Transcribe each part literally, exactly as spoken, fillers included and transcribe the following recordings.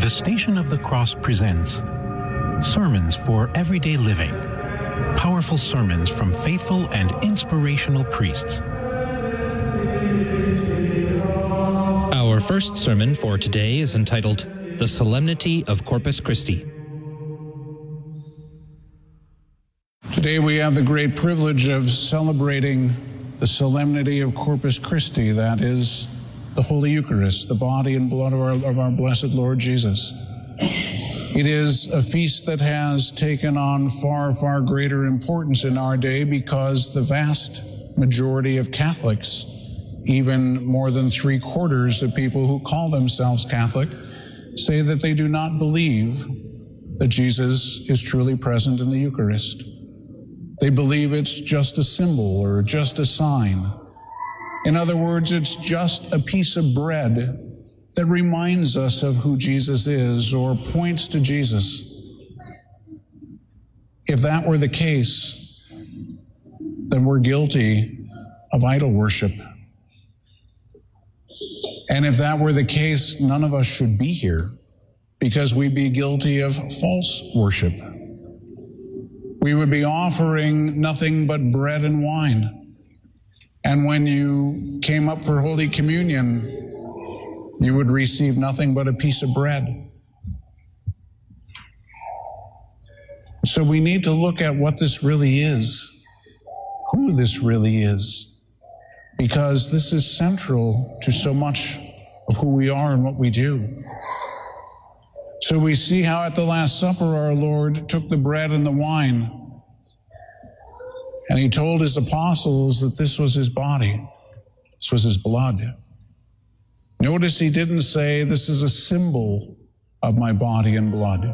The Station of the Cross presents Sermons for Everyday Living. Powerful sermons from faithful and inspirational priests. Our first sermon for today is entitled, The Solemnity of Corpus Christi. Today we have the great privilege of celebrating the solemnity of Corpus Christi, that is, the Holy Eucharist, the body and blood of our, of our blessed Lord Jesus. It is a feast that has taken on far, far greater importance in our day because the vast majority of Catholics, even more than three quarters of people who call themselves Catholic, say that they do not believe that Jesus is truly present in the Eucharist. They believe it's just a symbol or just a sign. In other words, it's just a piece of bread that reminds us of who Jesus is or points to Jesus. If that were the case, then we're guilty of idol worship. And if that were the case, none of us should be here because we'd be guilty of false worship. We would be offering nothing but bread and wine. And when you came up for Holy Communion, you would receive nothing but a piece of bread. So we need to look at what this really is, who this really is, because this is central to so much of who we are and what we do. So we see how at the Last Supper our Lord took the bread and the wine, and he told his apostles that this was his body, this was his blood. Notice he didn't say, this is a symbol of my body and blood.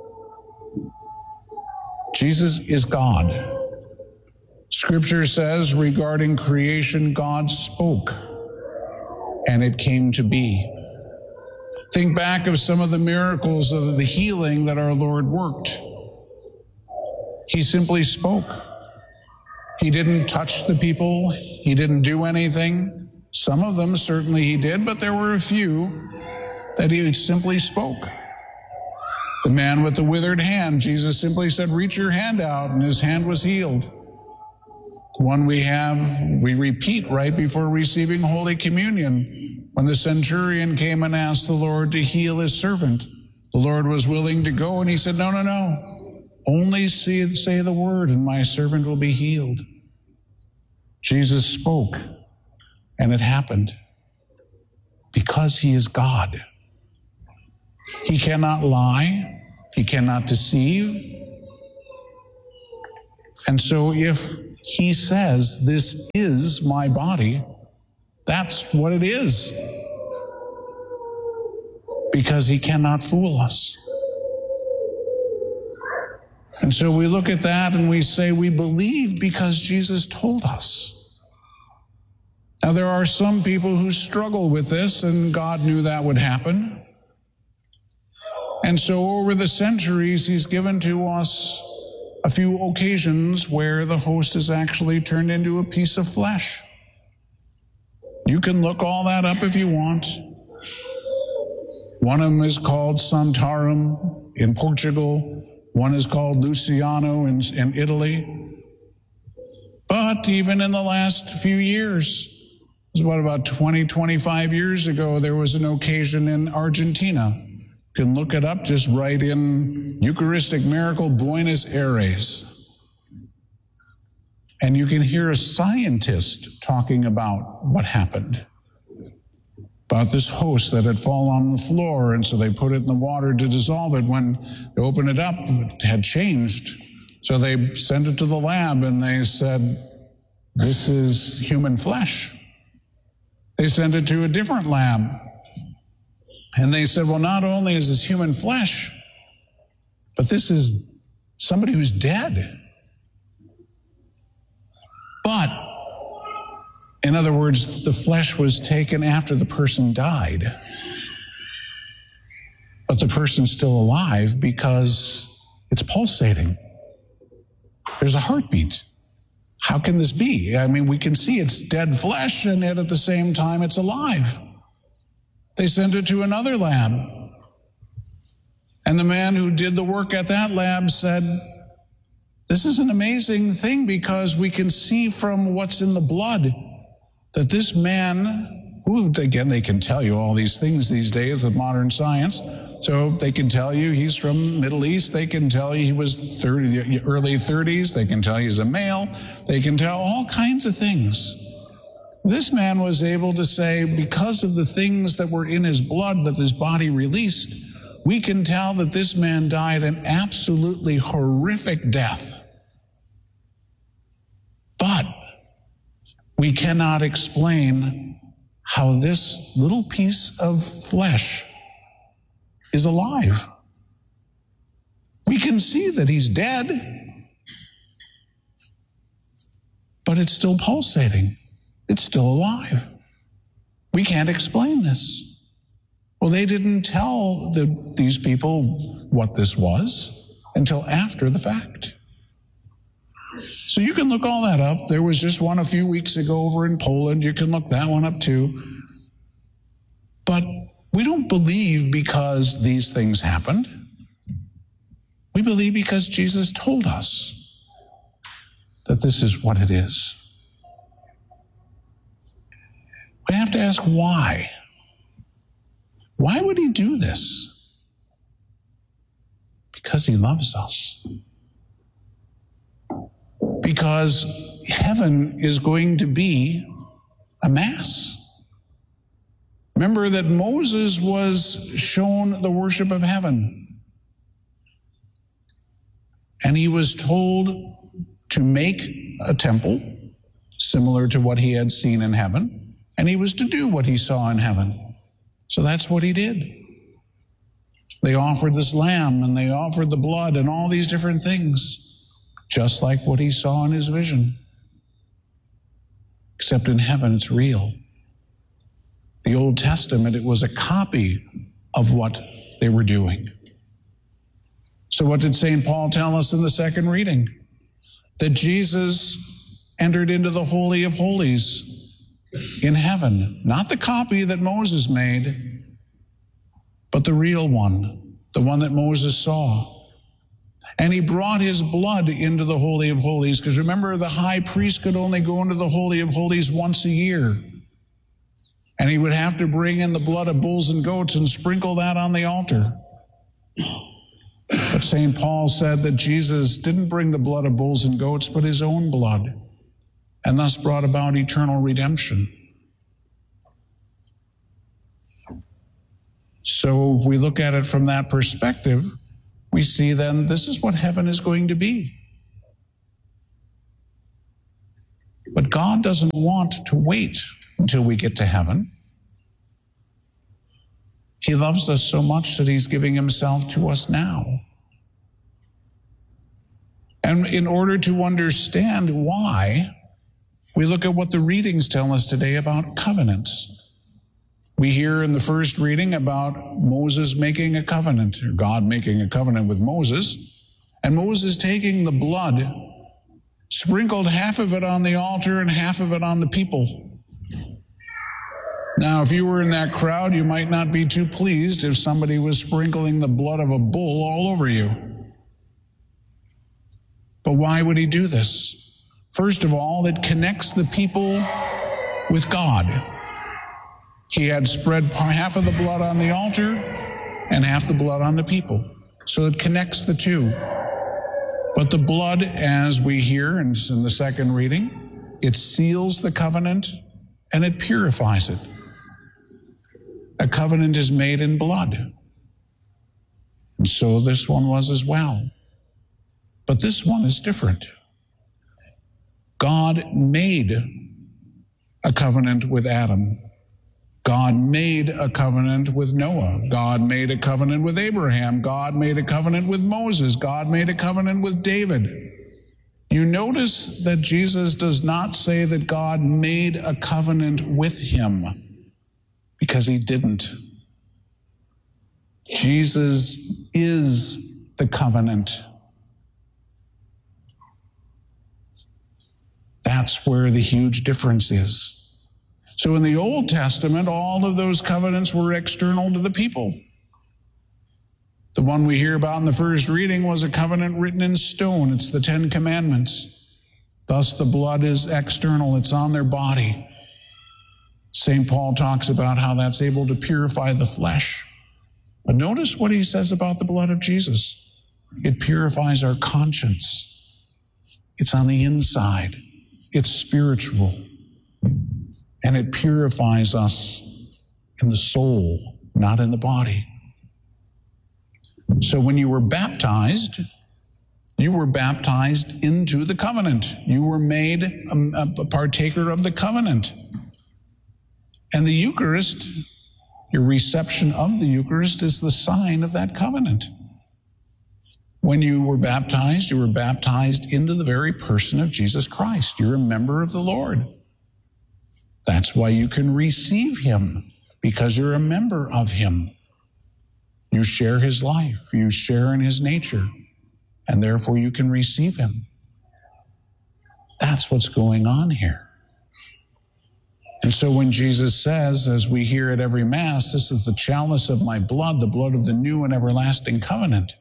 Jesus is God. Scripture says regarding creation, God spoke, and it came to be. Think back of some of the miracles of the healing that our Lord worked. He simply spoke. He didn't touch the people. He didn't do anything. Some of them certainly he did, but there were a few that he simply spoke. The man with the withered hand, Jesus simply said, reach your hand out, and his hand was healed. One we have, we repeat right before receiving Holy Communion. When the centurion came and asked the Lord to heal his servant, the Lord was willing to go, and he said, no, no, no. Only say, say the word, and my servant will be healed. Jesus spoke, and it happened. Because he is God. He cannot lie. He cannot deceive. And so if he says, this is my body, that's what it is. Because he cannot fool us. And so we look at that and we say we believe because Jesus told us. Now there are some people who struggle with this, and God knew that would happen. And so over the centuries, he's given to us a few occasions where the host is actually turned into a piece of flesh. You can look all that up if you want. One of them is called Santorum in Portugal. One is called Luciano in, in Italy. But even in the last few years, it was what, about twenty, twenty-five years ago, there was an occasion in Argentina. You can look it up, just write in Eucharistic Miracle Buenos Aires. And you can hear a scientist talking about what happened. About this host that had fallen on the floor, and so they put it in the water to dissolve it. When they opened it up, it had changed. So they sent it to the lab, and they said, this is human flesh. They sent it to a different lab, and they said, well, not only is this human flesh, but this is somebody who's dead. But in other words, the flesh was taken after the person died. But the person's still alive because it's pulsating. There's a heartbeat. How can this be? I mean, we can see it's dead flesh, and yet at the same time it's alive. They sent it to another lab. And the man who did the work at that lab said, this is an amazing thing because we can see from what's in the blood that this man, who, again, they can tell you all these things these days with modern science. So they can tell you he's from the Middle East. They can tell you he was thirty, early thirties. They can tell you he's a male. They can tell all kinds of things. This man was able to say, because of the things that were in his blood that his body released, we can tell that this man died an absolutely horrific death. But we cannot explain how this little piece of flesh is alive. We can see that he's dead, but it's still pulsating. It's still alive. We can't explain this. Well, they didn't tell the, these people what this was until after the fact. So you can look all that up. There was just one a few weeks ago over in Poland. You can look that one up too. But we don't believe because these things happened. We believe because Jesus told us that this is what it is. We have to ask why. Why would he do this? Because he loves us. Because heaven is going to be a mass. Remember that Moses was shown the worship of heaven. And he was told to make a temple similar to what he had seen in heaven. And he was to do what he saw in heaven. So that's what he did. They offered this lamb and they offered the blood and all these different things, just like what he saw in his vision. Except in heaven, it's real. The Old Testament, it was a copy of what they were doing. So what did Saint Paul tell us in the second reading? That Jesus entered into the Holy of Holies in heaven, not the copy that Moses made, but the real one, the one that Moses saw. And he brought his blood into the Holy of Holies, because remember, the high priest could only go into the Holy of Holies once a year. And he would have to bring in the blood of bulls and goats and sprinkle that on the altar. But Saint Paul said that Jesus didn't bring the blood of bulls and goats, but his own blood, and thus brought about eternal redemption. So if we look at it from that perspective, we see then this is what heaven is going to be. But God doesn't want to wait until we get to heaven. He loves us so much that he's giving himself to us now. And in order to understand why, we look at what the readings tell us today about covenants. We hear in the first reading about Moses making a covenant, or God making a covenant with Moses, and Moses taking the blood, sprinkled half of it on the altar and half of it on the people. Now, if you were in that crowd, you might not be too pleased if somebody was sprinkling the blood of a bull all over you. But why would he do this? First of all, it connects the people with God. He had spread half of the blood on the altar and half the blood on the people. So it connects the two. But the blood, as we hear in the second reading, it seals the covenant and it purifies it. A covenant is made in blood. And so this one was as well. But this one is different. God made a covenant with Adam. God made a covenant with Noah. God made a covenant with Abraham. God made a covenant with Moses. God made a covenant with David. You notice that Jesus does not say that God made a covenant with him, because he didn't. Jesus is the covenant. That's where the huge difference is. So in the Old Testament, all of those covenants were external to the people. The one we hear about in the first reading was a covenant written in stone. It's the Ten Commandments. Thus the blood is external. It's on their body. Saint Paul talks about how that's able to purify the flesh. But notice what he says about the blood of Jesus. It purifies our conscience. It's on the inside. It's spiritual. And it purifies us in the soul, not in the body. So when you were baptized, you were baptized into the covenant. You were made a, a partaker of the covenant. And the Eucharist, your reception of the Eucharist, is the sign of that covenant. When you were baptized, you were baptized into the very person of Jesus Christ. You're a member of the Lord. That's why you can receive him, because you're a member of him. You share his life. You share in his nature. And therefore you can receive him. That's what's going on here. And so when Jesus says, as we hear at every Mass, this is the chalice of my blood, the blood of the new and everlasting covenant.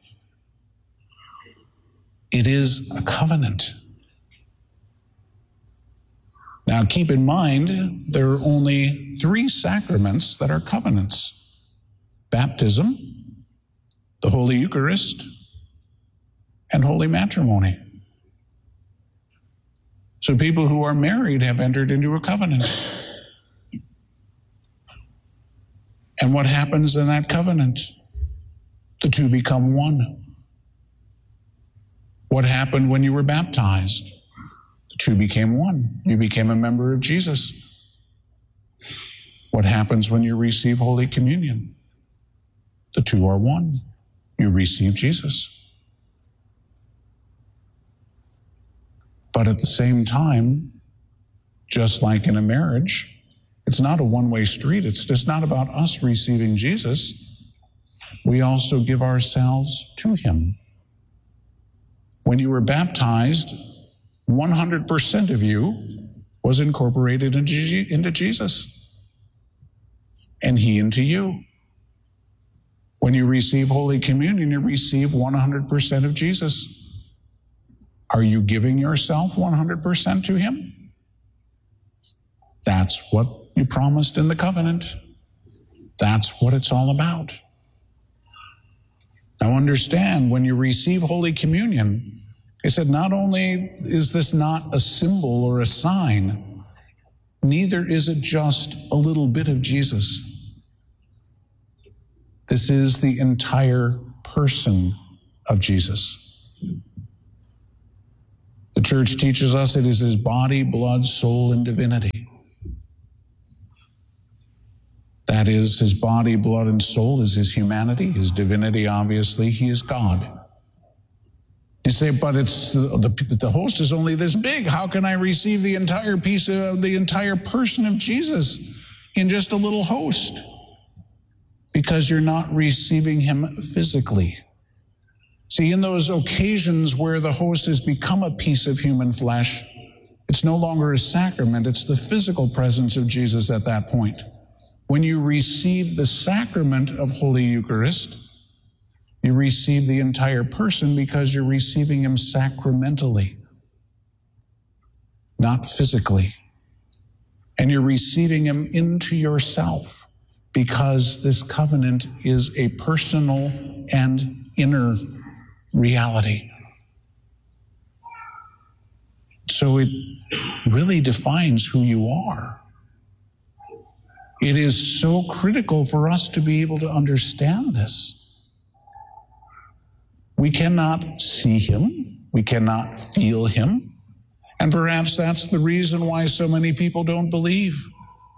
It is a covenant. Now keep in mind, there are only three sacraments that are covenants. Baptism, the Holy Eucharist, and holy matrimony. So people who are married have entered into a covenant. And what happens in that covenant? The two become one. What happened when you were baptized? The two became one. You became a member of Jesus. What happens when you receive Holy Communion? The two are one. You receive Jesus. But at the same time, just like in a marriage, it's not a one-way street. It's just not about us receiving Jesus. We also give ourselves to him. When you were baptized, one hundred percent of you was incorporated into Jesus, and he into you. When you receive Holy Communion, you receive one hundred percent of Jesus. Are you giving yourself one hundred percent to him? That's what you promised in the covenant. That's what it's all about. Now understand, when you receive Holy Communion, I said, not only is this not a symbol or a sign, neither is it just a little bit of Jesus. This is the entire person of Jesus. The church teaches us it is his body, blood, soul, and divinity. That is, his body, blood, and soul is his humanity. His divinity, obviously, he is God. You say, but it's the, the host is only this big. How can I receive the entire piece of the entire person of Jesus in just a little host? Because you're not receiving him physically. See, in those occasions where the host has become a piece of human flesh, it's no longer a sacrament. It's the physical presence of Jesus at that point. When you receive the sacrament of Holy Eucharist, you receive the entire person because you're receiving him sacramentally, not physically. And you're receiving him into yourself because this covenant is a personal and inner reality. So it really defines who you are. It is so critical for us to be able to understand this. We cannot see him. We cannot feel him. And perhaps that's the reason why so many people don't believe.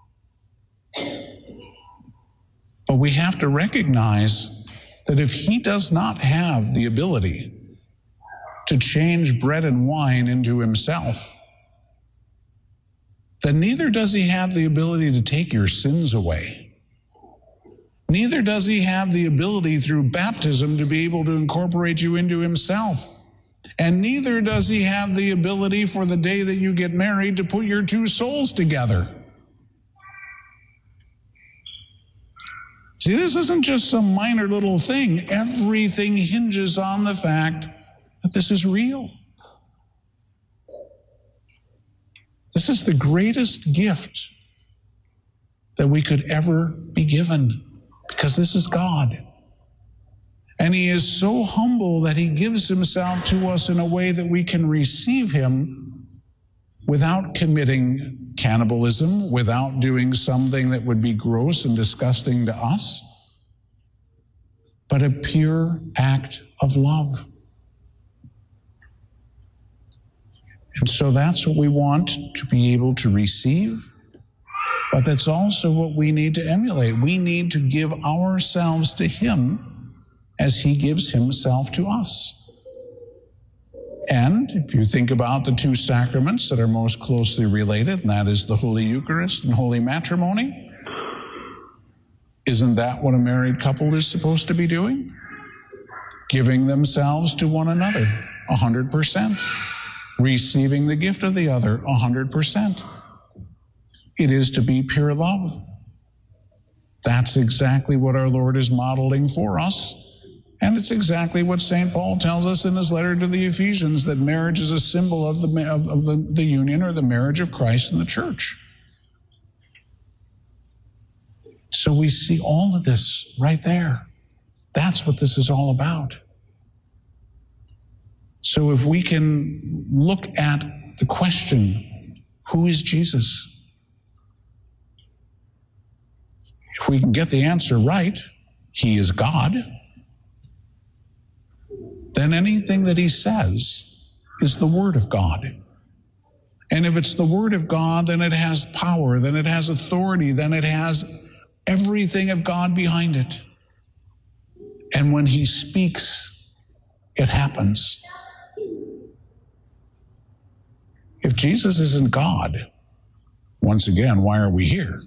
But we have to recognize that if he does not have the ability to change bread and wine into himself, then neither does he have the ability to take your sins away. Neither does he have the ability through baptism to be able to incorporate you into himself. And neither does he have the ability for the day that you get married to put your two souls together. See, this isn't just some minor little thing. Everything hinges on the fact that this is real. This is the greatest gift that we could ever be given, because this is God. And he is so humble that he gives himself to us in a way that we can receive him without committing cannibalism, without doing something that would be gross and disgusting to us, but a pure act of love. And so that's what we want to be able to receive, but that's also what we need to emulate. We need to give ourselves to him as he gives himself to us. And if you think about the two sacraments that are most closely related, and that is the Holy Eucharist and Holy Matrimony, isn't that what a married couple is supposed to be doing? Giving themselves to one another, one hundred percent. Receiving the gift of the other, one hundred percent. It is to be pure love. That's exactly what our Lord is modeling for us. And it's exactly what Saint Paul tells us in his letter to the Ephesians, that marriage is a symbol of the, of, of the, the union or the marriage of Christ and the church. So we see all of this right there. That's what this is all about. So if we can look at the question, who is Jesus? If we can get the answer right, he is God, then anything that he says is the Word of God. And if it's the Word of God, then it has power, then it has authority, then it has everything of God behind it. And when he speaks, it happens. If Jesus isn't God, once again, why are we here?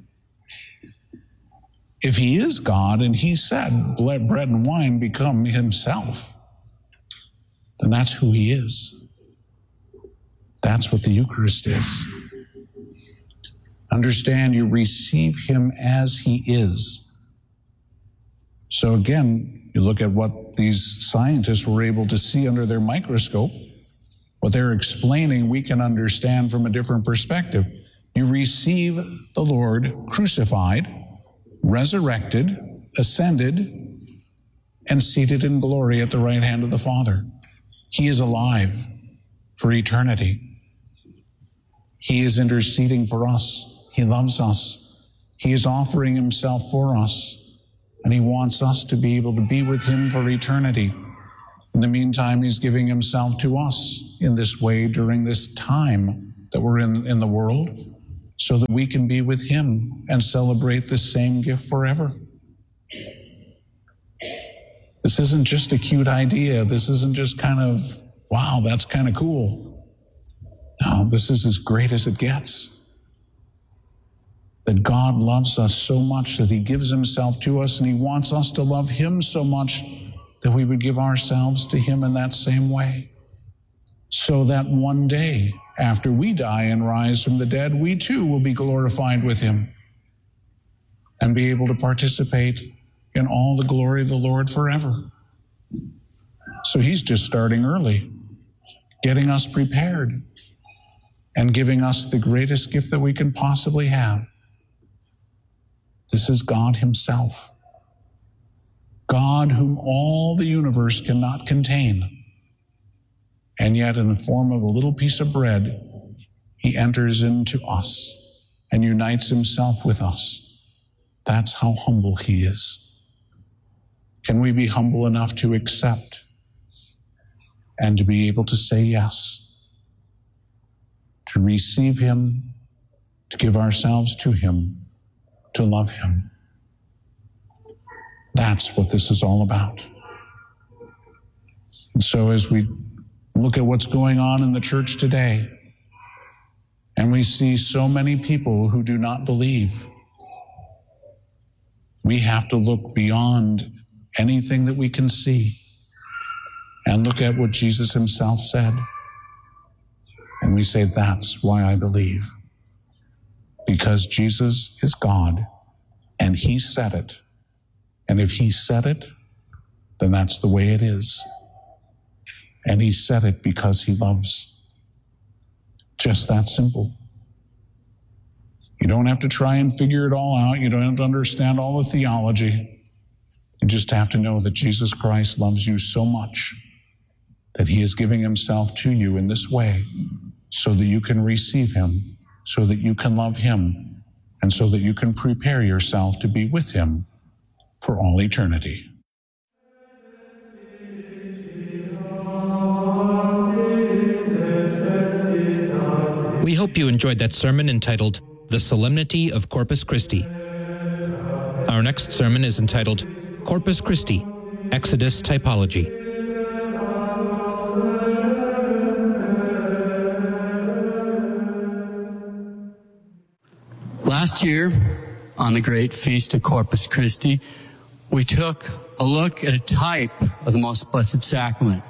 If he is God and he said, let bread and wine become himself, then that's who he is. That's what the Eucharist is. Understand, you receive him as he is. So again, you look at what these scientists were able to see under their microscope. What they're explaining, we can understand from a different perspective. You receive the Lord crucified, resurrected, ascended, and seated in glory at the right hand of the Father. He is alive for eternity. He is interceding for us. He loves us. He is offering himself for us. And he wants us to be able to be with him for eternity. In the meantime, he's giving himself to us in this way during this time that we're in, in the world, so that we can be with him and celebrate this same gift forever. This isn't just a cute idea. This isn't just kind of, wow, that's kind of cool. No, this is as great as it gets. That God loves us so much that he gives himself to us, and he wants us to love him so much that we would give ourselves to him in that same way. So that one day, after we die and rise from the dead, we too will be glorified with him and be able to participate in all the glory of the Lord forever. So he's just starting early, getting us prepared and giving us the greatest gift that we can possibly have. This is God himself. God whom all the universe cannot contain. And yet in the form of a little piece of bread, he enters into us and unites himself with us. That's how humble he is. Can we be humble enough to accept and to be able to say yes, to receive him, to give ourselves to him, to love him? That's what this is all about. And so as we look at what's going on in the church today, and we see so many people who do not believe, we have to look beyond anything that we can see and look at what Jesus himself said. And we say, that's why I believe. Because Jesus is God, and he said it, And if he said it, then that's the way it is. And he said it because he loves. Just that simple. You don't have to try and figure it all out. You don't have to understand all the theology. You just have to know that Jesus Christ loves you so much that he is giving himself to you in this way so that you can receive him, so that you can love him, and so that you can prepare yourself to be with him for all eternity. We hope you enjoyed that sermon entitled The Solemnity of Corpus Christi. Our next sermon is entitled Corpus Christi, Exodus Typology. Last year, on the great feast of Corpus Christi, we took a look at a type of the Most Blessed Sacrament.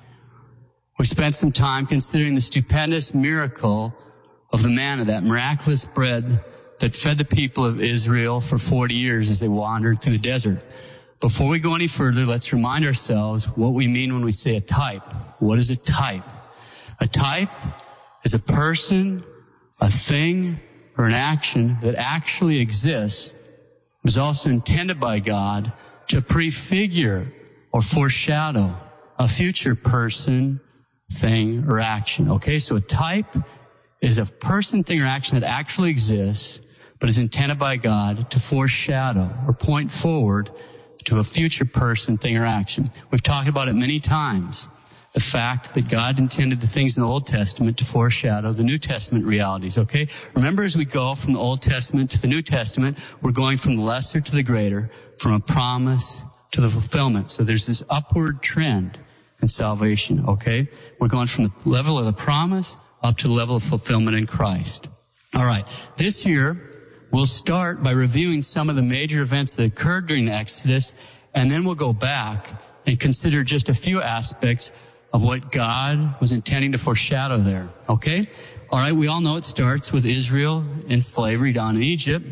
We spent some time considering the stupendous miracle of the manna, that miraculous bread that fed the people of Israel for forty years as they wandered through the desert. Before we go any further, let's remind ourselves what we mean when we say a type. What is a type? A type is a person, a thing, or an action that actually exists, was also intended by God to prefigure or foreshadow a future person, thing, or action. Okay, so a type is a person, thing, or action that actually exists, but is intended by God to foreshadow or point forward to a future person, thing, or action. We've talked about it many times. The fact that God intended the things in the Old Testament to foreshadow the New Testament realities, okay? Remember, as we go from the Old Testament to the New Testament, we're going from the lesser to the greater, from a promise to the fulfillment. So there's this upward trend in salvation, okay? We're going from the level of the promise up to the level of fulfillment in Christ. All right. This year, we'll start by reviewing some of the major events that occurred during the Exodus, and then we'll go back and consider just a few aspects of what God was intending to foreshadow there. Okay? All right, we all know it starts with Israel in slavery down in Egypt.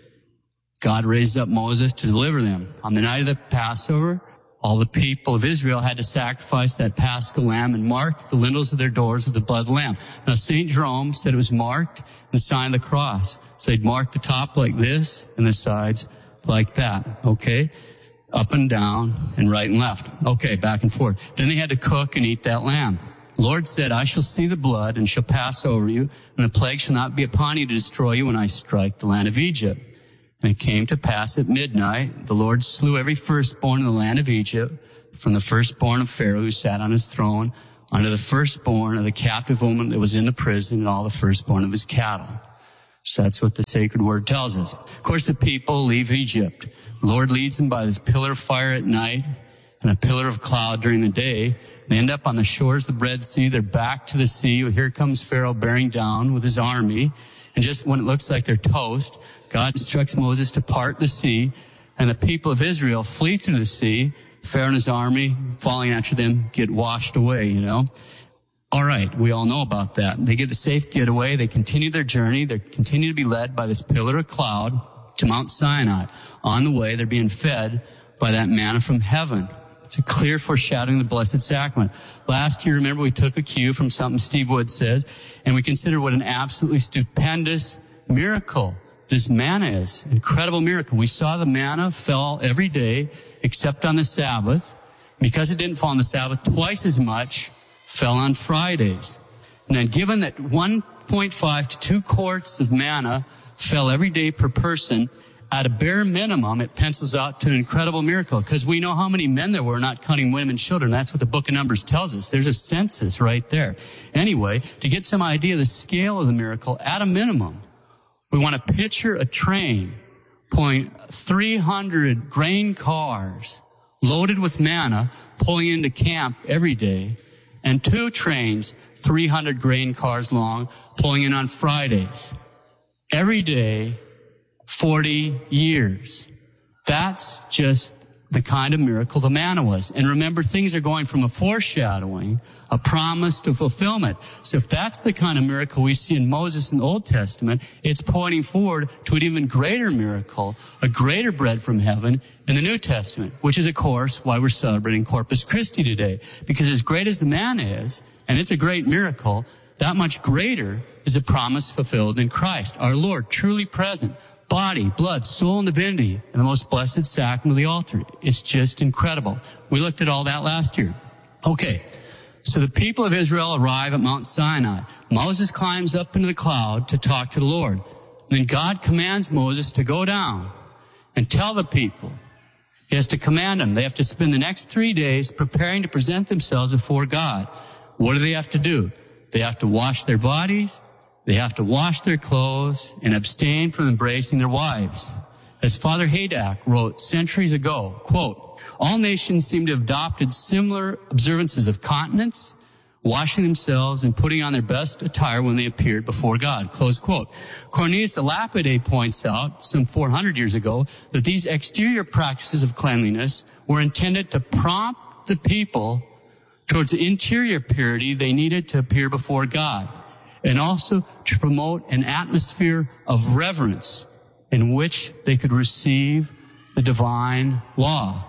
God raised up Moses to deliver them. On the night of the Passover, all the people of Israel had to sacrifice that Paschal lamb and mark the lintels of their doors with the blood of the lamb. Now, Saint Jerome said it was marked in the sign of the cross. So they'd mark the top like this and the sides like that. Okay? Up and down and right and left. Okay, back and forth. Then they had to cook and eat that lamb. The Lord said, I shall see the blood and shall pass over you, and the plague shall not be upon you to destroy you when I strike the land of Egypt. And it came to pass at midnight, the Lord slew every firstborn in the land of Egypt, from the firstborn of Pharaoh who sat on his throne, unto the firstborn of the captive woman that was in the prison, and all the firstborn of his cattle. So that's what the sacred word tells us. Of course, the people leave Egypt. The Lord leads them by this pillar of fire at night and a pillar of cloud during the day. They end up on the shores of the Red Sea. They're back to the sea. Here comes Pharaoh bearing down with his army. And just when it looks like they're toast, God instructs Moses to part the sea, and the people of Israel flee through the sea. Pharaoh and his army, falling after them, get washed away, you know. All right, we all know about that. They get the safe getaway. They continue their journey. They continue to be led by this pillar of cloud to Mount Sinai. On the way, they're being fed by that manna from heaven. It's a clear foreshadowing of the Blessed Sacrament. Last year, remember, we took a cue from something Steve Wood said, and we considered what an absolutely stupendous miracle this manna is. Incredible miracle. We saw the manna fell every day except on the Sabbath. Because it didn't fall on the Sabbath, twice as much fell on Fridays. And then given that one point five to two quarts of manna fell every day per person, at a bare minimum, it pencils out to an incredible miracle, because we know how many men there were not counting women and children. That's what the book of Numbers tells us. There's a census right there. Anyway, to get some idea of the scale of the miracle, at a minimum, we want to picture a train pulling three hundred grain cars loaded with manna pulling into camp every day, and two trains, three hundred grain cars long, pulling in on Fridays. Every day, forty years. That's just the kind of miracle the manna was. And remember, things are going from a foreshadowing, a promise to fulfillment. So if that's the kind of miracle we see in Moses in the Old Testament, it's pointing forward to an even greater miracle, a greater bread from heaven in the New Testament, which is, of course, why we're celebrating Corpus Christi today. Because as great as the manna is, and it's a great miracle, that much greater is a promise fulfilled in Christ, our Lord, truly present. Body, blood, soul, and divinity in the most blessed sacrament of the altar. It's just incredible. We looked at all that last year. Okay, so the people of Israel arrive at Mount Sinai. Moses climbs up into the cloud to talk to the Lord. And then God commands Moses to go down and tell the people. He has to command them. They have to spend the next three days preparing to present themselves before God. What do they have to do? They have to wash their bodies. They have to wash their clothes and abstain from embracing their wives. As Father Haydock wrote centuries ago, quote, all nations seem to have adopted similar observances of continence, washing themselves and putting on their best attire when they appeared before God, close quote. Cornelius de Lapide points out some four hundred years ago that these exterior practices of cleanliness were intended to prompt the people towards the interior purity they needed to appear before God, and also to promote an atmosphere of reverence in which they could receive the divine law.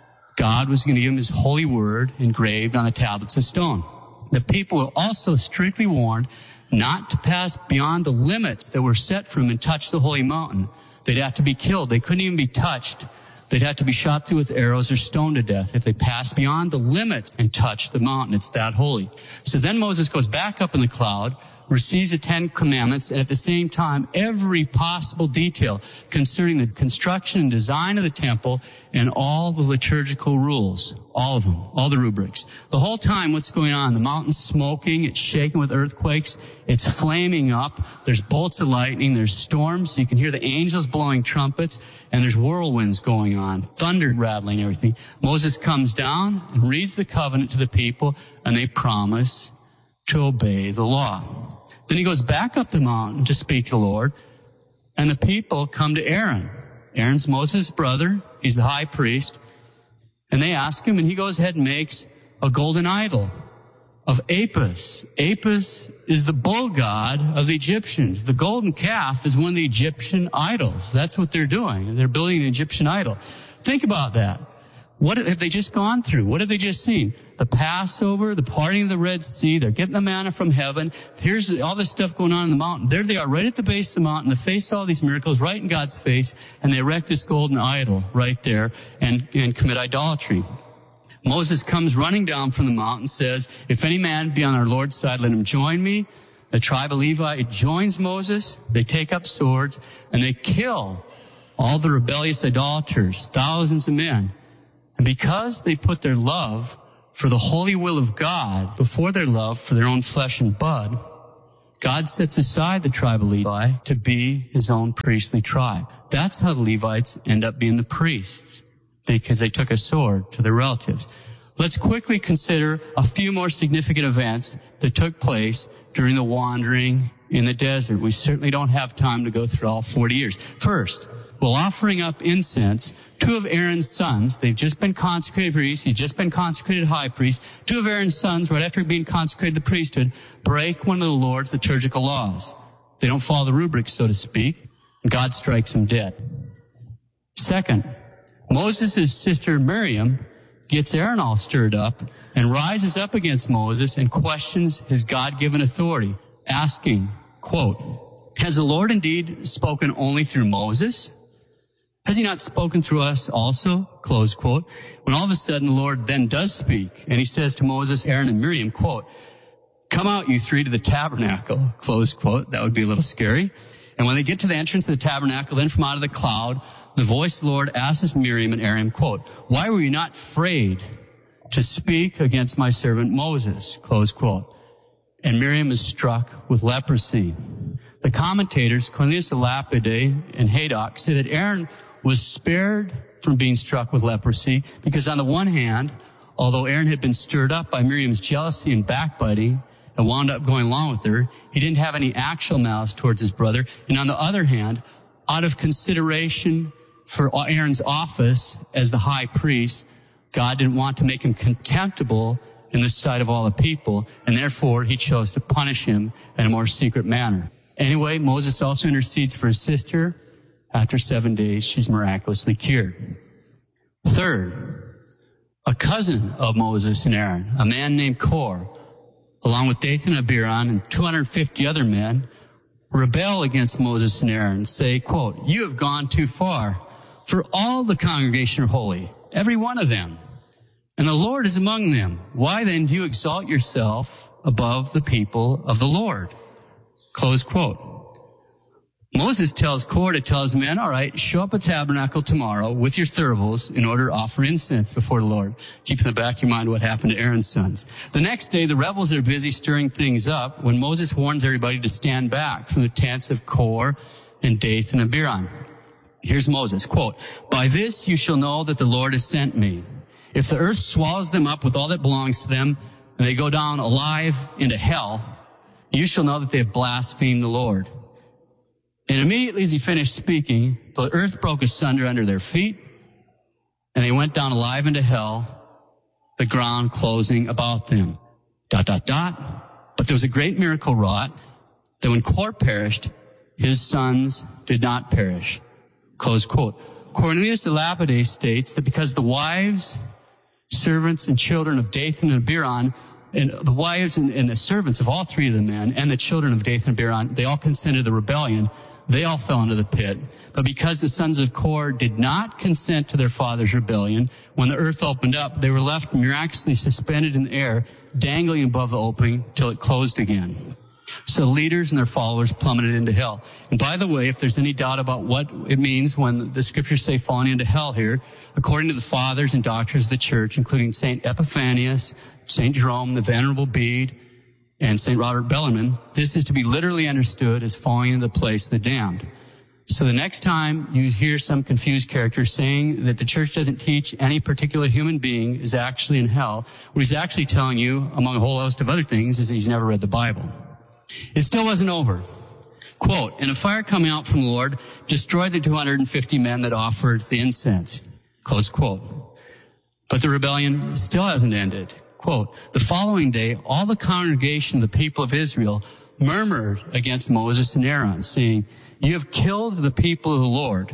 God was going to give them his holy word engraved on the tablets of stone. The people were also strictly warned not to pass beyond the limits that were set for them and touch the holy mountain. They'd have to be killed. They couldn't even be touched. They'd have to be shot through with arrows or stoned to death if they passed beyond the limits and touched the mountain. It's that holy. So then Moses goes back up in the cloud, receives the Ten Commandments, and at the same time, every possible detail concerning the construction and design of the temple and all the liturgical rules, all of them, all the rubrics. The whole time, what's going on? The mountain's smoking, it's shaking with earthquakes, it's flaming up, there's bolts of lightning, there's storms, you can hear the angels blowing trumpets, and there's whirlwinds going on, thunder rattling everything. Moses comes down and reads the covenant to the people, and they promise to obey the law. Then he goes back up the mountain to speak to the Lord, and the people come to Aaron. Aaron's Moses' brother. He's the high priest. And they ask him, and he goes ahead and makes a golden idol of Apis. Apis is the bull god of the Egyptians. The golden calf is one of the Egyptian idols. That's what they're doing. They're building an Egyptian idol. Think about that. What have they just gone through? What have they just seen? The Passover, the parting of the Red Sea. They're getting the manna from heaven. Here's all this stuff going on in the mountain. There they are, right at the base of the mountain, to face all these miracles, right in God's face, and they erect this golden idol right there and, and commit idolatry. Moses comes running down from the mountain, says, if any man be on our Lord's side, let him join me. The tribe of Levi joins Moses. They take up swords, and they kill all the rebellious idolaters, thousands of men. And because they put their love for the holy will of God before their love for their own flesh and blood, God sets aside the tribe of Levi to be his own priestly tribe. That's how the Levites end up being the priests, because they took a sword to their relatives. Let's quickly consider a few more significant events that took place during the wandering in the desert. We certainly don't have time to go through all forty years. First, while offering up incense, two of Aaron's sons, they've just been consecrated priests, he's just been consecrated high priest, two of Aaron's sons, right after being consecrated the priesthood, break one of the Lord's liturgical laws. They don't follow the rubric, so to speak, and God strikes them dead. Second, Moses' sister Miriam gets Aaron all stirred up and rises up against Moses and questions his God-given authority, asking, quote, has the Lord indeed spoken only through Moses? Has he not spoken through us also? Close quote. When all of a sudden the Lord then does speak, and he says to Moses, Aaron, and Miriam, quote, come out, you three, to the tabernacle, close quote. That would be a little scary. And when they get to the entrance of the tabernacle, then from out of the cloud, the voice of the Lord asks Miriam and Aaron, quote, why were you not afraid to speak against my servant Moses? Close quote. And Miriam is struck with leprosy. The commentators, Cornelius de Lapide and Haydock, say that Aaron was spared from being struck with leprosy because on the one hand, although Aaron had been stirred up by Miriam's jealousy and backbiting and wound up going along with her, he didn't have any actual malice towards his brother. And on the other hand, out of consideration for Aaron's office as the high priest, God didn't want to make him contemptible in the sight of all the people, and therefore he chose to punish him in a more secret manner. Anyway, Moses also intercedes for his sister. After seven days, she's miraculously cured. Third, a cousin of Moses and Aaron, a man named Kor, along with Dathan and Abiram and two hundred fifty other men, rebel against Moses and Aaron and say, quote, "You have gone too far, for all the congregation are holy, every one of them, and the Lord is among them. Why then do you exalt yourself above the people of the Lord?" Close quote. Moses tells Kor to tell his men, all right, show up at the tabernacle tomorrow with your thuribles in order to offer incense before the Lord. Keep in the back of your mind what happened to Aaron's sons. The next day, the rebels are busy stirring things up when Moses warns everybody to stand back from the tents of Kor and Dathan and Abiram. Here's Moses, quote, "By this you shall know that the Lord has sent me. If the earth swallows them up with all that belongs to them, and they go down alive into hell, you shall know that they have blasphemed the Lord." And immediately as he finished speaking, the earth broke asunder under their feet, and they went down alive into hell, the ground closing about them. Dot, dot, dot. But there was a great miracle wrought, that when Kor perished, his sons did not perish. Close quote. Cornelius the Lapide states that because the wives, servants, and children of Dathan and Abiram, and the wives and, and the servants of all three of the men, and the children of Dathan and Abiram, they all consented to the rebellion. They all fell into the pit. But because the sons of Kor did not consent to their father's rebellion, when the earth opened up, they were left miraculously suspended in the air, dangling above the opening till it closed again. So the leaders and their followers plummeted into hell. And by the way, if there's any doubt about what it means when the scriptures say falling into hell here, according to the fathers and doctors of the church, including Saint Epiphanius, Saint Jerome, the Venerable Bede, and Saint Robert Bellarmine, this is to be literally understood as falling into the place of the damned. So the next time you hear some confused character saying that the church doesn't teach any particular human being is actually in hell, what he's actually telling you, among a whole host of other things, is that he's never read the Bible. It still wasn't over. Quote, "And a fire coming out from the Lord destroyed the two hundred fifty men that offered the incense." Close quote. But the rebellion still hasn't ended. Quote, "The following day, all the congregation of the people of Israel murmured against Moses and Aaron, saying, 'You have killed the people of the Lord.'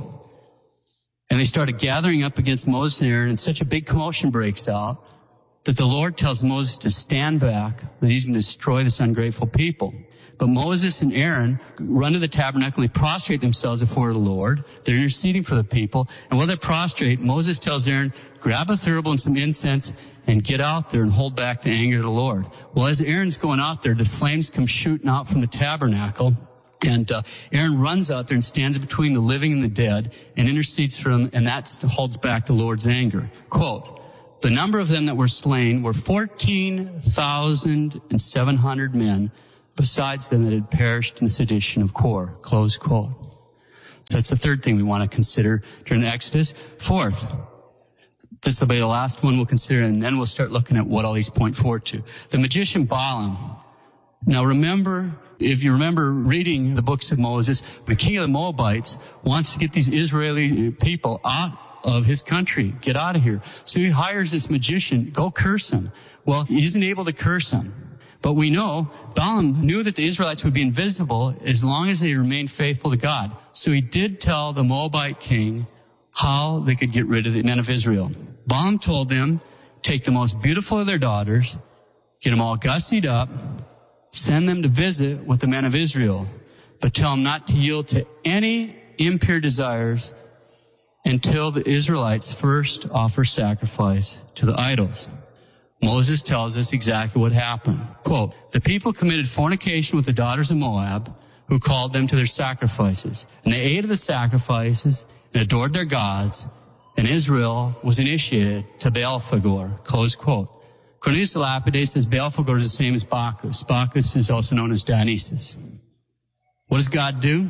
And they started gathering up against Moses and Aaron, and such a big commotion breaks out that the Lord tells Moses to stand back, that he's going to destroy this ungrateful people. But Moses and Aaron run to the tabernacle and they prostrate themselves before the Lord. They're interceding for the people. And while they're prostrate, Moses tells Aaron, grab a thurible and some incense and get out there and hold back the anger of the Lord. Well, as Aaron's going out there, the flames come shooting out from the tabernacle. And uh, Aaron runs out there and stands between the living and the dead and intercedes for them, and that holds back the Lord's anger. Quote, "The number of them that were slain were fourteen thousand seven hundred men, besides them that had perished in the sedition of Kor." Close quote. So that's the third thing we want to consider during the Exodus. Fourth, this will be the last one we'll consider, and then we'll start looking at what all these point forward to. The magician Balaam. Now remember, if you remember reading the books of Moses, the king of the Moabites wants to get these Israeli people out of his country. Get out of here. So he hires this magician, go curse him. Well, he isn't able to curse him. But we know Balaam knew that the Israelites would be invisible as long as they remained faithful to God. So he did tell the Moabite king how they could get rid of the men of Israel. Balaam told them, take the most beautiful of their daughters, get them all gussied up, send them to visit with the men of Israel, but tell them not to yield to any impure desires until the Israelites first offer sacrifice to the idols. Moses tells us exactly what happened. Quote, "The people committed fornication with the daughters of Moab, who called them to their sacrifices. And they ate of the sacrifices and adored their gods, and Israel was initiated to Baal-Phagor." Close quote. Cornelius the Lapide says Baal-Phagor is the same as Bacchus. Bacchus is also known as Dionysus. What does God do?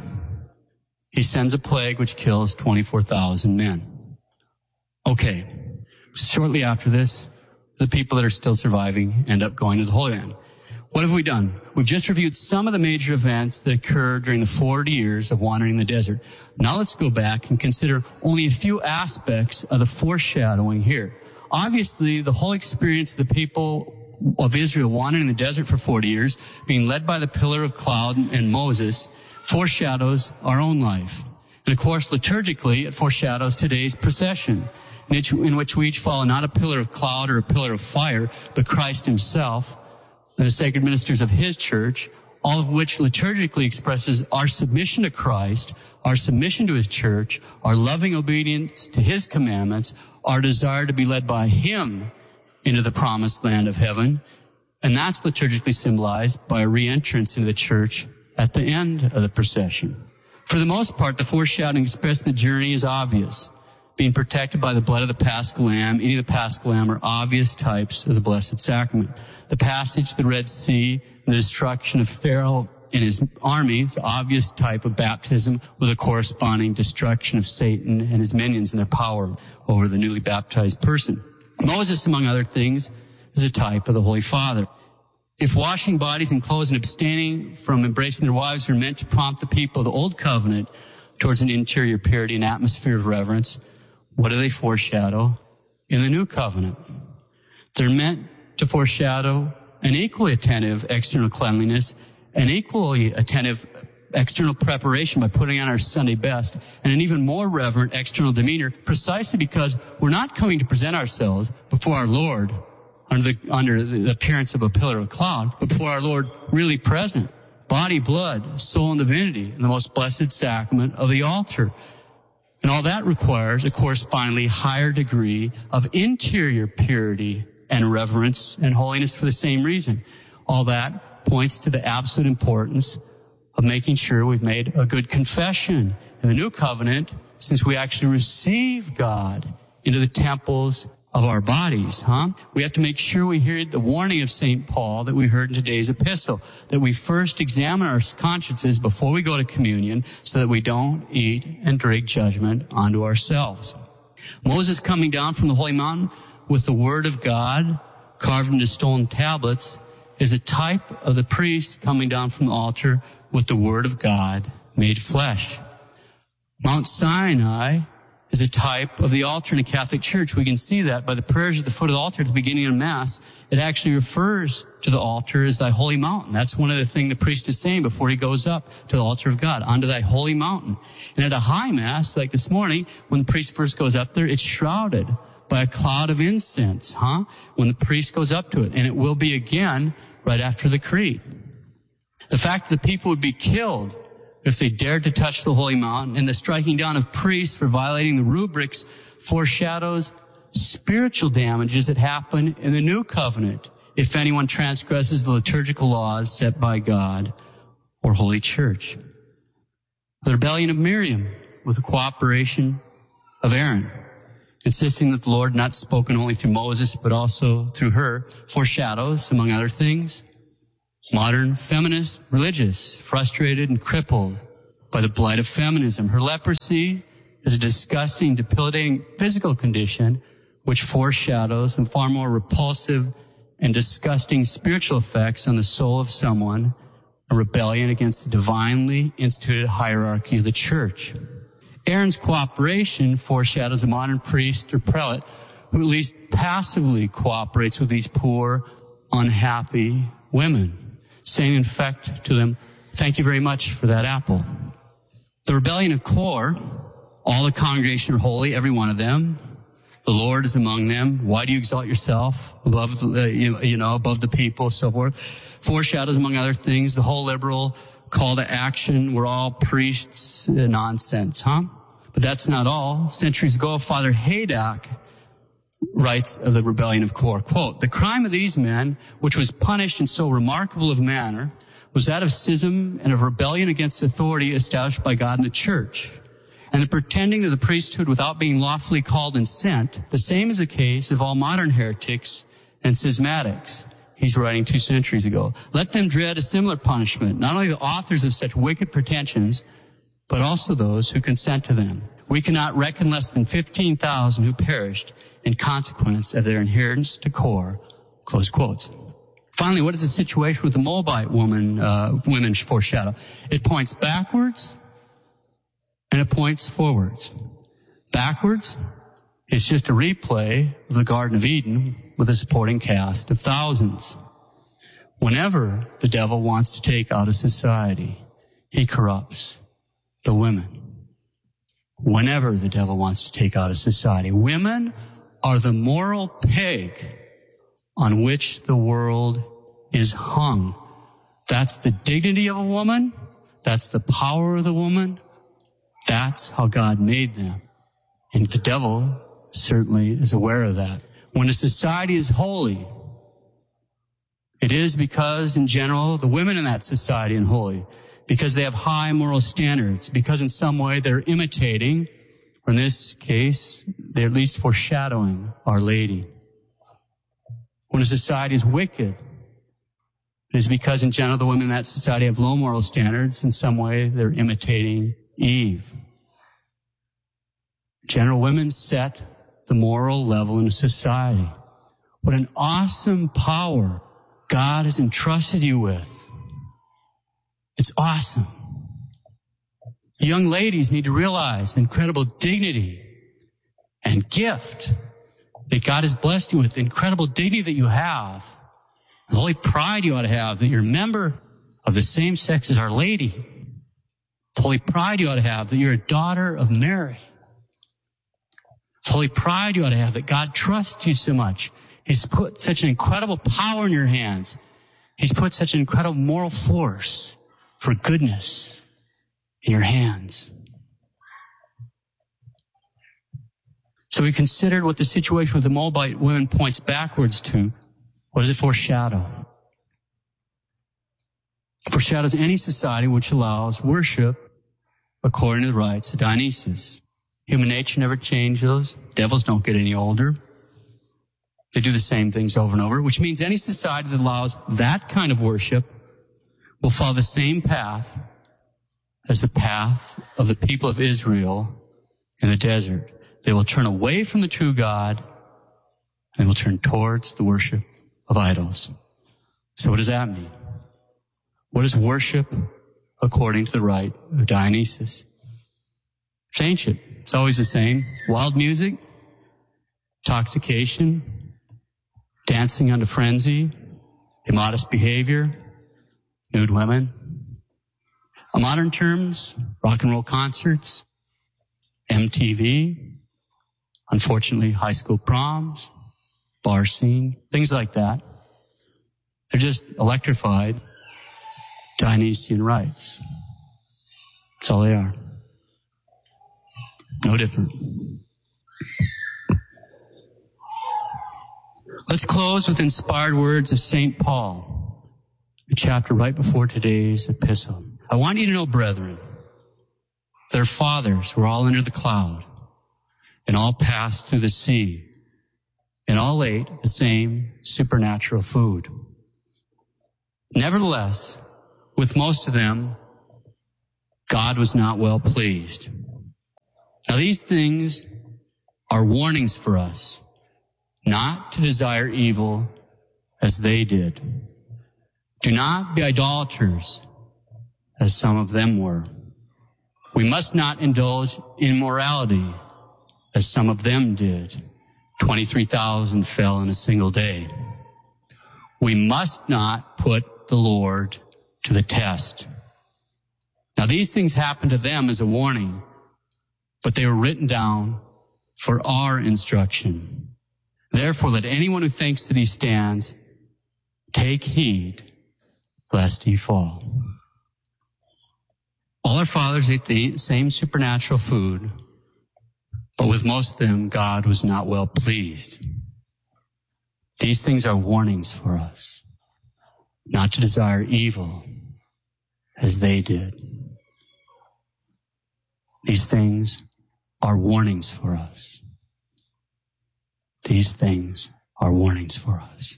He sends a plague which kills twenty-four thousand men. Okay, shortly after this, the people that are still surviving end up going to the Holy Land. What have we done? We've just reviewed some of the major events that occurred during the forty years of wandering in the desert. Now let's go back and consider only a few aspects of the foreshadowing here. Obviously, the whole experience of the people of Israel wandering in the desert for forty years, being led by the pillar of cloud and Moses, foreshadows our own life. And of course, liturgically, it foreshadows today's procession, in which, in which we each follow not a pillar of cloud or a pillar of fire, but Christ himself, and the sacred ministers of his church, all of which liturgically expresses our submission to Christ, our submission to his church, our loving obedience to his commandments, our desire to be led by him into the promised land of heaven. And that's liturgically symbolized by a re-entrance into the church at the end of the procession. For the most part, the foreshadowing expressed in the journey is obvious. Being protected by the blood of the Paschal Lamb, eating the Paschal Lamb are obvious types of the Blessed Sacrament. The passage, the Red Sea, and the destruction of Pharaoh and his army is an obvious type of baptism with a corresponding destruction of Satan and his minions and their power over the newly baptized person. Moses, among other things, is a type of the Holy Father. If washing bodies and clothes and abstaining from embracing their wives were meant to prompt the people of the Old Covenant towards an interior purity and atmosphere of reverence, what do they foreshadow in the New Covenant? They're meant to foreshadow an equally attentive external cleanliness, an equally attentive external preparation by putting on our Sunday best, and an even more reverent external demeanor, precisely because we're not coming to present ourselves before our Lord under the, under the appearance of a pillar of cloud, but before our Lord really present, body, blood, soul, and divinity in the most blessed sacrament of the altar. And all that requires a correspondingly higher degree of interior purity and reverence and holiness for the same reason. All that points to the absolute importance of making sure we've made a good confession in the New Covenant, since we actually receive God into the temples of our bodies, huh? We have to make sure we hear the warning of Saint Paul that we heard in today's epistle, that we first examine our consciences before we go to communion so that we don't eat and drink judgment onto ourselves. Moses coming down from the holy mountain with the word of God carved into stone tablets is a type of the priest coming down from the altar with the word of God made flesh. Mount Sinai is a type of the altar in the Catholic Church. We can see that by the prayers at the foot of the altar at the beginning of Mass. It actually refers to the altar as thy holy mountain. That's one of the things the priest is saying before he goes up to the altar of God, onto thy holy mountain. And at a high Mass, like this morning, when the priest first goes up there, it's shrouded by a cloud of incense, huh? When the priest goes up to it. And it will be again right after the creed. The fact that the people would be killed if they dared to touch the holy mountain, and the striking down of priests for violating the rubrics foreshadows spiritual damages that happen in the New Covenant if anyone transgresses the liturgical laws set by God or Holy Church. The rebellion of Miriam with the cooperation of Aaron, insisting that the Lord not spoken only through Moses but also through her, foreshadows, among other things, modern feminist religious, frustrated and crippled by the blight of feminism. Her leprosy is a disgusting, debilitating physical condition which foreshadows some far more repulsive and disgusting spiritual effects on the soul of someone, a rebellion against the divinely instituted hierarchy of the church. Aaron's cooperation foreshadows a modern priest or prelate who at least passively cooperates with these poor, unhappy women, saying in fact to them, thank you very much for that apple. The rebellion of Kor, all the congregation are holy, every one of them. The Lord is among them. Why do you exalt yourself above the, you, you know, above the people, so forth? Foreshadows, among other things, the whole liberal call to action. We're all priests, uh, nonsense, huh? But that's not all. Centuries ago, Father Haydock writes of the rebellion of Kor, quote, the crime of these men, which was punished in so remarkable of manner, was that of schism and of rebellion against authority established by God in the church, and the pretending of the priesthood without being lawfully called and sent. The same is the case of all modern heretics and schismatics. He's writing two centuries ago. Let them dread a similar punishment, not only the authors of such wicked pretensions, but also those who consent to them. We cannot reckon less than fifteen thousand who perished in consequence of their adherence to Kor, close quotes. Finally, what is the situation with the Moabite woman, uh, women foreshadow? It points backwards and it points forwards. Backwards, it's just a replay of the Garden of Eden with a supporting cast of thousands. Whenever the devil wants to take out a society, he corrupts the women. Whenever the devil wants to take out a society, women are the moral peg on which the world is hung. That's the dignity of a woman. That's the power of the woman. That's how God made them. And the devil certainly is aware of that. When a society is holy, it is because, in general, the women in that society are holy, because they have high moral standards, because in some way they're imitating, or in this case, they're at least foreshadowing Our Lady. When a society is wicked, it is because, in general, the women in that society have low moral standards. In some way, they're imitating Eve. General, women set the moral level in a society. What an awesome power God has entrusted you with. It's awesome. Young ladies need to realize the incredible dignity and gift that God has blessed you with, the incredible dignity that you have, the holy pride you ought to have that you're a member of the same sex as Our Lady, the holy pride you ought to have that you're a daughter of Mary, the holy pride you ought to have that God trusts you so much. He's put such an incredible power in your hands. He's put such an incredible moral force for goodness in your hands. So we considered what the situation with the Moabite women points backwards to. What does it foreshadow? It foreshadows any society which allows worship according to the rites of Dionysus. Human nature never changes. Devils don't get any older. They do the same things over and over, which means any society that allows that kind of worship will follow the same path as the path of the people of Israel in the desert. They will turn away from the true God and they will turn towards the worship of idols. So what does that mean? What is worship according to the rite of Dionysus? It's ancient. It's always the same. Wild music, intoxication, dancing unto frenzy, immodest behavior, nude women. On modern terms, rock and roll concerts, M T V, unfortunately high school proms, bar scene, things like that. They're just electrified Dionysian rites. That's all they are. No different. Let's close with inspired words of Saint Paul, the chapter right before today's epistle. I want you to know, brethren, their fathers were all under the cloud, and all passed through the sea, and all ate the same supernatural food. Nevertheless, with most of them, God was not well pleased. Now these things are warnings for us, not to desire evil as they did. Do not be idolaters, as some of them were. We must not indulge in immorality, as some of them did. twenty-three thousand fell in a single day. We must not put the Lord to the test. Now these things happened to them as a warning, but they were written down for our instruction. Therefore, let anyone who thinks that he stands take heed lest he fall. All our fathers ate the same supernatural food, but with most of them, God was not well pleased. These things are warnings for us, not to desire evil as they did. These things are warnings for us. These things are warnings for us.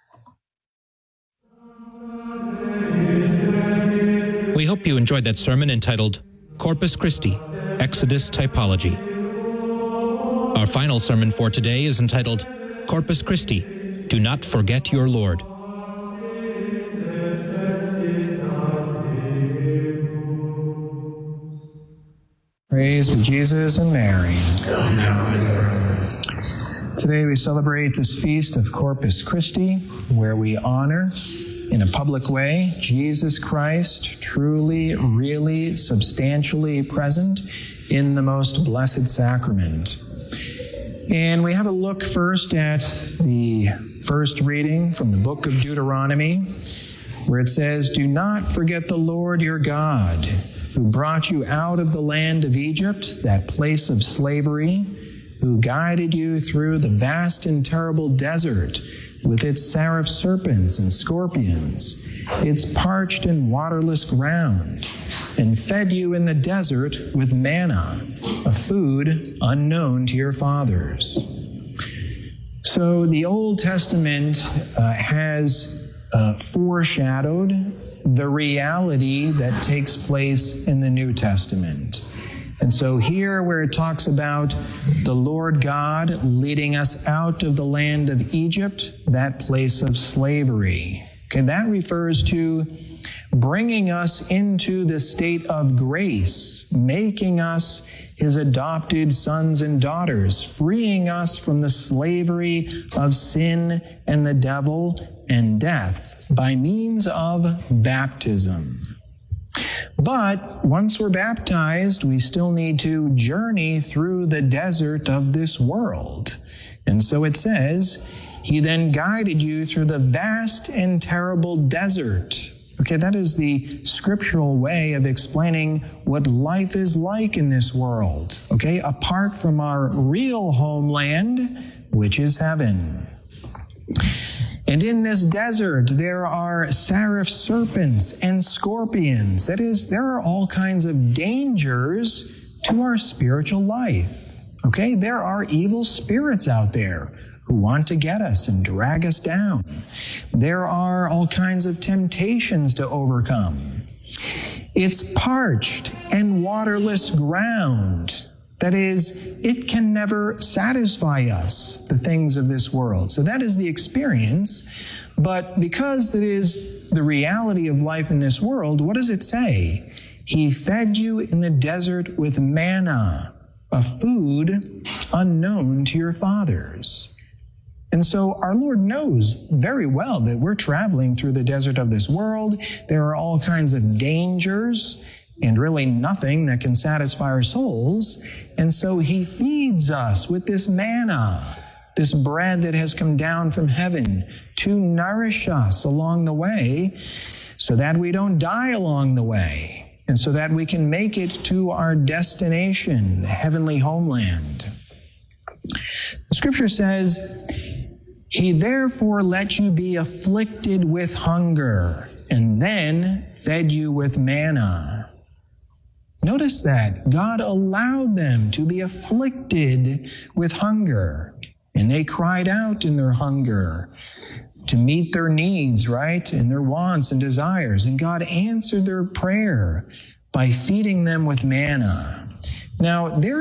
We hope you enjoyed that sermon entitled Corpus Christi, Exodus Typology. Our final sermon for today is entitled Corpus Christi, Do Not Forget Your Lord. Praise be Jesus and Mary. Today we celebrate this feast of Corpus Christi, where we honor in a public way Jesus Christ, truly, really, substantially present in the most blessed sacrament. And we have a look first at the first reading from the book of Deuteronomy, where it says, "Do not forget the Lord your God, who brought you out of the land of Egypt, that place of slavery, who guided you through the vast and terrible desert with its seraph serpents and scorpions, its parched and waterless ground, and fed you in the desert with manna, a food unknown to your fathers." So the Old Testament uh, has uh, foreshadowed the reality that takes place in the New Testament. And so here where it talks about the Lord God leading us out of the land of Egypt, that place of slavery, okay, that refers to bringing us into the state of grace, making us his adopted sons and daughters, freeing us from the slavery of sin and the devil and death by means of baptism. But once we're baptized, we still need to journey through the desert of this world. And so it says, he then guided you through the vast and terrible desert. Okay, that is the scriptural way of explaining what life is like in this world, okay, apart from our real homeland, which is heaven. And in this desert, there are seraph serpents and scorpions. That is, there are all kinds of dangers to our spiritual life. Okay, there are evil spirits out there who want to get us and drag us down. There are all kinds of temptations to overcome. It's parched and waterless ground. That is, it can never satisfy us, the things of this world. So that is the experience. But because it is the reality of life in this world, what does it say? He fed you in the desert with manna, a food unknown to your fathers. And so our Lord knows very well that we're traveling through the desert of this world. There are all kinds of dangers and really nothing that can satisfy our souls. And so he feeds us with this manna, this bread that has come down from heaven to nourish us along the way so that we don't die along the way and so that we can make it to our destination, the heavenly homeland. The scripture says, he therefore let you be afflicted with hunger and then fed you with manna. Notice that God allowed them to be afflicted with hunger, and they cried out in their hunger to meet their needs, right, and their wants and desires, and God answered their prayer by feeding them with manna. Now, there